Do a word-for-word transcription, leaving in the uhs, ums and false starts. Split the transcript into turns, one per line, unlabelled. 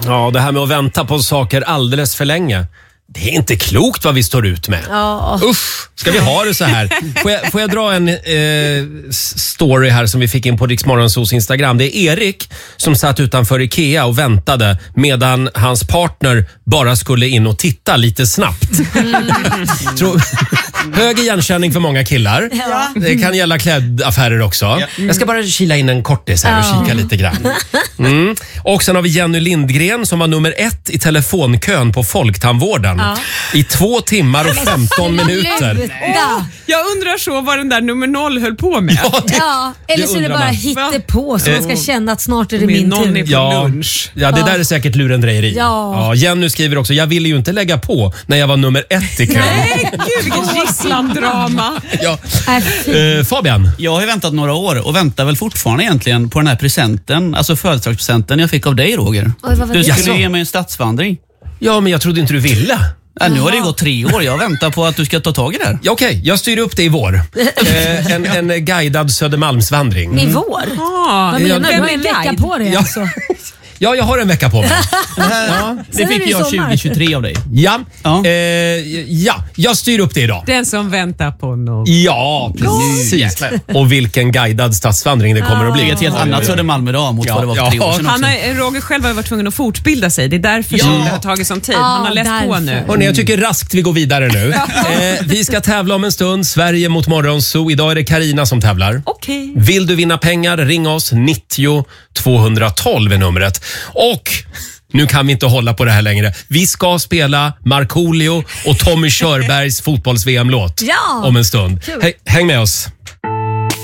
Ja, det här med att vänta på saker alldeles för länge. Det är inte klokt vad vi står ut med.
Ja.
Usch, ska vi ha det så här? Får jag, får jag dra en eh, story här som vi fick in på Rix Morgonzos Instagram. Det är Erik som satt utanför Ikea och väntade medan hans partner bara skulle in och titta lite snabbt. Mm. Tror, hög igenkänning för många killar.
Ja.
Det kan gälla klädaffärer också. Ja. Mm. Jag ska bara kila in en kortis här och kika lite grann. Mm. Och sen har vi Jenny Lindgren som var nummer ett i telefonkön på Folktandvården. Ja. I två timmar och femton minuter.
Oh, jag undrar så vad den där nummer noll höll på med.
Ja, det, ja eller så är det bara hittepå så man ska känna att snart är det min tur.
Är på
ja,
lunch.
ja, det där är säkert lurendrejeri.
Ja.
Ja, Jenny skriver också, jag ville ju inte lägga på när jag var nummer ett i kön.
Nej, gud vilket gisslandrama.
Ja. Uh, Fabian?
Jag har ju väntat några år och väntar väl fortfarande egentligen på den här presenten, alltså födelsedagspresenten jag fick av dig, Roger.
Oj, vad var
du
det?
skulle ge mig en stadsvandring.
Ja, men jag trodde inte du ville.
Ja, nu har det gått tre år. Jag väntar på att du ska ta tag i det här.
Ja, okej, jag styr upp det i vår. eh, en, en guidad Södermalmsvandring.
Mm. I vår?
Ah,
vad menar du? Du har en
guide.
vecka på dig
ja.
alltså.
Ja, jag har en vecka på mig.
Ja, det fick jag tjugo tjugotre av dig.
Ja,
ja.
Eh, ja, jag styr upp det idag.
Den som väntar på något.
Ja, precis. Och vilken guidad stadsvandring det kommer att bli.
Det är ett helt annat Södermalm idag mot
ja,
vad det var för
ja.
tre år sedan.
Han har, Roger själv har varit tvungen att fortbilda sig. Det är därför
ja.
som det har tagit sån tid. Han har läst
därför.
på nu.
Hörrni, jag tycker raskt vi går vidare nu. eh, vi ska tävla om en stund. Sverige mot Morgonzoo. Idag är det Karina som tävlar.
Okej.
Vill du vinna pengar, ring oss. nittio tvåhundratolv är numret. Och nu kan vi inte hålla på det här längre. Vi ska spela Markoolio och Tommy Körbergs fotbolls-V M-låt
ja.
om en stund. H- häng med oss.